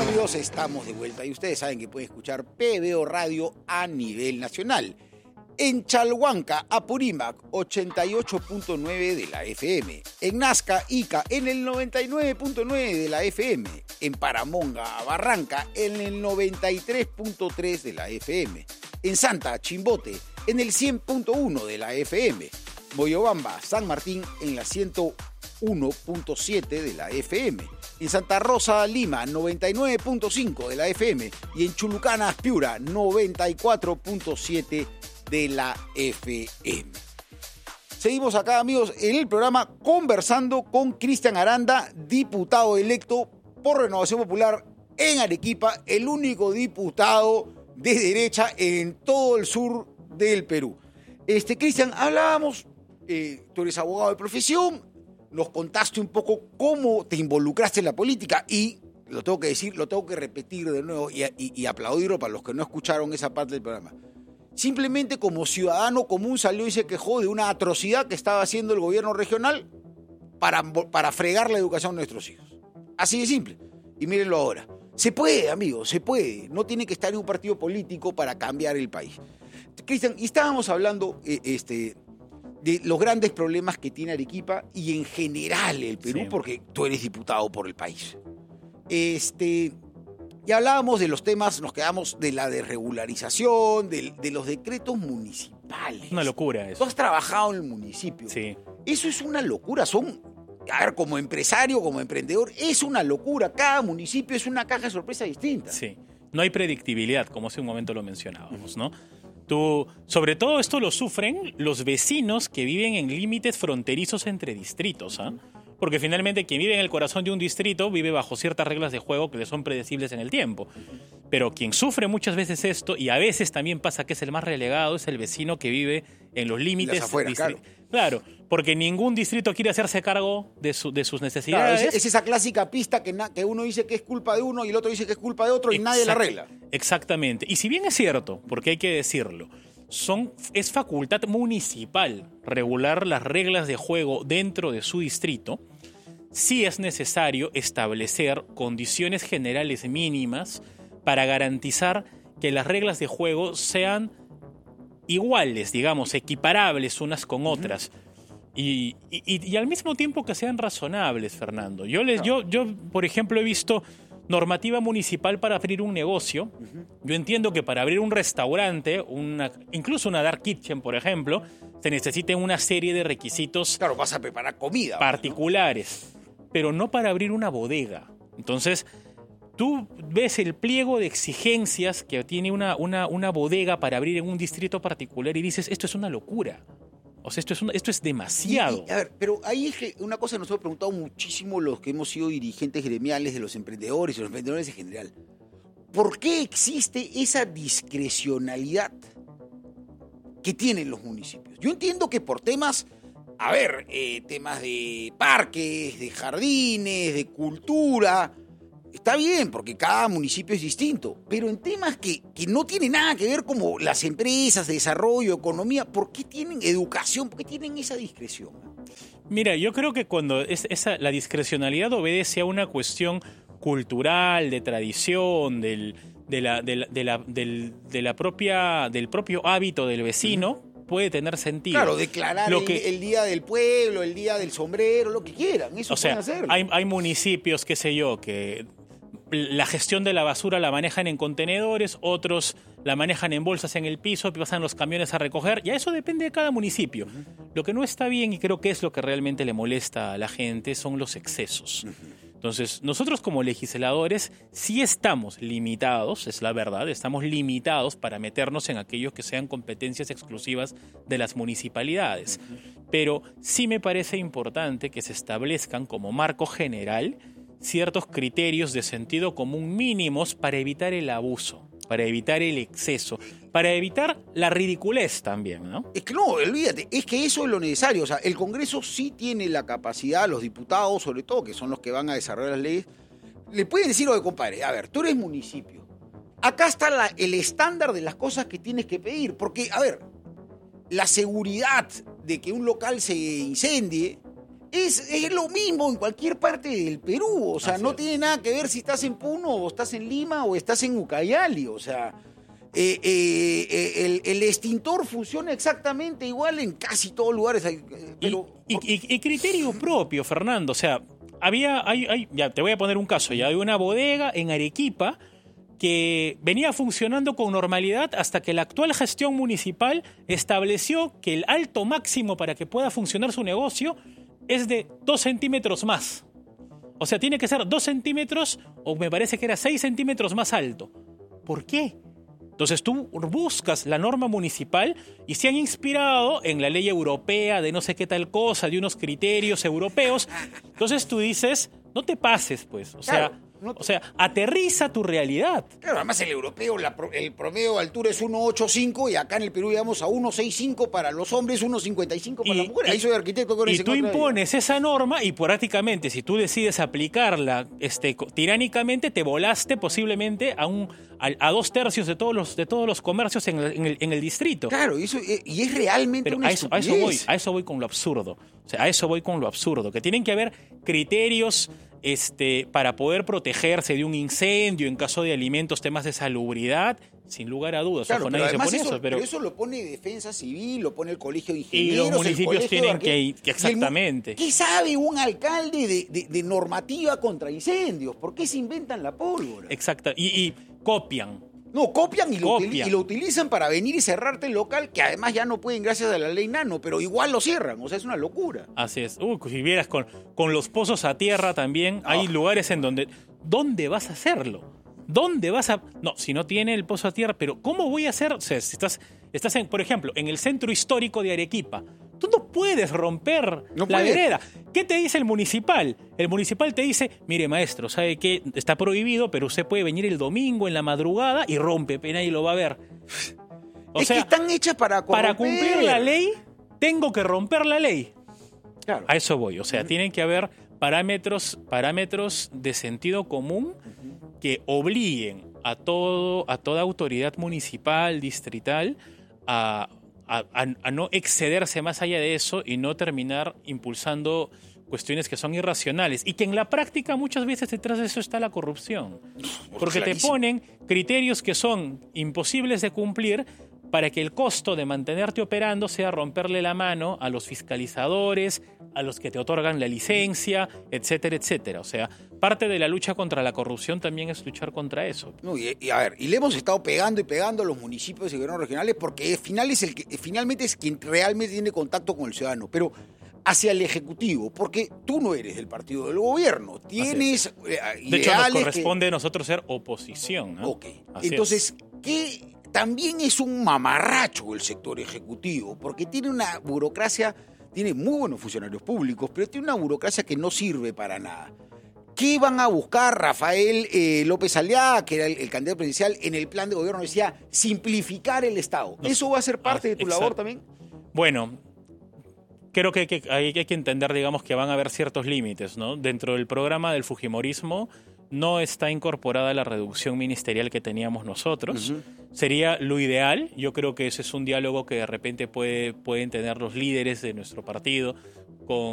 amigos? Estamos de vuelta y ustedes saben que pueden escuchar PBO Radio a nivel nacional. En Chalhuanca, Apurímac, 88.9 de la FM. En Nazca, Ica, en el 99.9 de la FM. En Paramonga, Barranca, en el 93.3 de la FM. En Santa, Chimbote, en el 100.1 de la FM. Moyobamba, San Martín, en la 101.7 de la FM. En Santa Rosa, Lima, 99.5 de la FM. Y en Chulucanas, Piura, 94.7 de la FM. Seguimos acá, amigos, en el programa conversando con Cristian Aranda, diputado electo por Renovación Popular en Arequipa, el único diputado de derecha en todo el sur del Perú. Cristian, hablábamos, tú eres abogado de profesión, nos contaste un poco cómo te involucraste en la política y, lo tengo que decir, lo tengo que repetir de nuevo y aplaudirlo para los que no escucharon esa parte del programa. Simplemente como ciudadano común salió y se quejó de una atrocidad que estaba haciendo el gobierno regional para fregar la educación de nuestros hijos. Así de simple. Y mírenlo ahora. Se puede, amigos, se puede. No tiene que estar en un partido político para cambiar el país. Cristian, y estábamos hablando de los grandes problemas que tiene Arequipa y en general el Perú, sí, porque tú eres diputado por el país. Y hablábamos de los temas, nos quedamos de la desregularización, de los decretos municipales. Una locura eso. Tú has trabajado en el municipio. Sí. Eso es una locura. Como empresario, como emprendedor, es una locura. Cada municipio es una caja de sorpresa distinta. Sí. No hay predictibilidad, como hace un momento lo mencionábamos, ¿no? Sobre todo esto lo sufren los vecinos que viven en límites fronterizos entre distritos, ¿ah? Porque finalmente quien vive en el corazón de un distrito vive bajo ciertas reglas de juego que le son predecibles en el tiempo. Pero quien sufre muchas veces esto, y a veces también pasa que es el más relegado, es el vecino que vive en los límites. Afueras, claro, porque ningún distrito quiere hacerse cargo de sus necesidades. Claro, es esa clásica pista que uno dice que es culpa de uno y el otro dice que es culpa de otro y nadie la arregla. Exactamente. Y si bien es cierto, porque hay que decirlo, es facultad municipal regular las reglas de juego dentro de su distrito, sí es necesario establecer condiciones generales mínimas para garantizar que las reglas de juego sean iguales, digamos, equiparables unas con otras. Y al mismo tiempo que sean razonables, Fernando. Yo, por ejemplo, he visto normativa municipal para abrir un negocio. Yo entiendo que para abrir un restaurante, incluso una dark kitchen, por ejemplo, se necesiten una serie de requisitos. Claro, vas a preparar comida particulares, ¿no? Pero no para abrir una bodega. Entonces, tú ves el pliego de exigencias que tiene una bodega para abrir en un distrito particular y dices, esto es una locura. O sea, esto es demasiado. A ver, pero ahí es que una cosa que nos hemos preguntado muchísimo los que hemos sido dirigentes gremiales de los emprendedores y los emprendedores en general. ¿Por qué existe esa discrecionalidad que tienen los municipios? Yo entiendo que por temas, temas de parques, de jardines, de cultura, está bien, porque cada municipio es distinto, pero en temas que no tienen nada que ver como las empresas, desarrollo, economía, ¿por qué tienen educación? ¿Por qué tienen esa discreción? Mira, yo creo que cuando la discrecionalidad obedece a una cuestión cultural, de tradición, del propio hábito del vecino, puede tener sentido. Claro, declarar el día del pueblo, el día del sombrero, lo que quieran, eso pueden hacer. Hay municipios, qué sé yo, que la gestión de la basura la manejan en contenedores, otros la manejan en bolsas en el piso, pasan los camiones a recoger, y eso depende de cada municipio. Lo que no está bien, y creo que es lo que realmente le molesta a la gente, son los excesos. Entonces, nosotros como legisladores sí estamos limitados, es la verdad, estamos limitados para meternos en aquellos que sean competencias exclusivas de las municipalidades. Pero sí me parece importante que se establezcan como marco general ciertos criterios de sentido común mínimos para evitar el abuso, para evitar el exceso, para evitar la ridiculez también, ¿no? Es que no, olvídate, es que eso es lo necesario. O sea, el Congreso sí tiene la capacidad, los diputados sobre todo, que son los que van a desarrollar las leyes, le pueden decir, oye, compadre, a ver, tú eres municipio. Acá está el estándar de las cosas que tienes que pedir. Porque, a ver, la seguridad de que un local se incendie Es lo mismo en cualquier parte del Perú, o sea, Así no es. tiene nada que ver si estás en Puno o estás en Lima o estás en Ucayali, o sea, el extintor funciona exactamente igual en casi todos lugares, pero... Y criterio propio, Fernando. O sea, ya te voy a poner un caso. Ya hay una bodega en Arequipa que venía funcionando con normalidad hasta que la actual gestión municipal estableció que el alto máximo para que pueda funcionar su negocio es de 2 centímetros más. O sea, tiene que ser 2 centímetros o me parece que era 6 centímetros más alto. ¿Por qué? Entonces tú buscas la norma municipal y se han inspirado en la ley europea de no sé qué tal cosa, de unos criterios europeos. Entonces tú dices, no te pases, pues. O sea, aterriza tu realidad. Claro, además el europeo, el promedio de altura es 1,85 y acá en el Perú llegamos a 1,65 para los hombres, 1,55 para las mujeres. Ahí soy arquitecto. Y tú impones esa norma y prácticamente si tú decides aplicarla tiránicamente, te volaste posiblemente a 2/3 de todos los comercios en el distrito. Claro, y es realmente pero una estupidez. a eso voy con lo absurdo. O sea, a eso voy con lo absurdo, que tienen que haber criterios para poder protegerse de un incendio en caso de alimentos, temas de salubridad, sin lugar a dudas. Claro, Ojo, pero nadie se además pone eso. pero eso lo pone Defensa Civil, lo pone el Colegio de Y Ingenieros. los municipios tienen que exactamente. ¿Qué sabe un alcalde de normativa contra incendios? ¿Por qué se inventan la pólvora? Exacto. Y copian. No, copian y lo utilizan para venir y cerrarte el local, que además ya no pueden gracias a la ley Nano, pero igual lo cierran, o sea, es una locura. Así es. Si vieras con los pozos a tierra también, hay lugares en donde... ¿Dónde vas a hacerlo? ¿Dónde vas a...? No, si no tiene el pozo a tierra, pero ¿cómo voy a hacer? O sea, si estás por ejemplo, en el centro histórico de Arequipa, tú no puedes romper la vereda. ¿Qué te dice el municipal? El municipal te dice, mire maestro, ¿sabe qué? Está prohibido, pero usted puede venir el domingo en la madrugada y rompe, pena y lo va a ver. O sea, que están hechas para cumplir la ley, tengo que romper la ley. Claro. A eso voy. O sea, tienen que haber parámetros de sentido común que obliguen a toda autoridad municipal, distrital, a no excederse más allá de eso y no terminar impulsando cuestiones que son irracionales y que en la práctica muchas veces detrás de eso está la corrupción. Porque te ponen criterios que son imposibles de cumplir para que el costo de mantenerte operando sea romperle la mano a los fiscalizadores, a los que te otorgan la licencia, etcétera, etcétera. O sea, parte de la lucha contra la corrupción también es luchar contra eso. No, y le hemos estado pegando y pegando a los municipios y gobiernos regionales porque finalmente es quien realmente tiene contacto con el ciudadano, pero hacia el Ejecutivo, porque tú no eres del partido del gobierno, tienes ideales. De hecho, nos corresponde a nosotros ser oposición, ¿no? Ok, entonces, ¿qué? También es un mamarracho el sector ejecutivo, porque tiene una burocracia, tiene muy buenos funcionarios públicos, pero tiene una burocracia que no sirve para nada. ¿Qué van a buscar Rafael López Aliaga, que era el candidato presidencial, en el plan de gobierno? Decía, simplificar el Estado. ¿Eso va a ser parte de tu labor también? Bueno, creo que hay que entender, digamos, que van a haber ciertos límites, ¿no? Dentro del programa del fujimorismo no está incorporada la reducción ministerial que teníamos nosotros. Sería lo ideal. Yo creo que ese es un diálogo que de repente pueden tener los líderes de nuestro partido con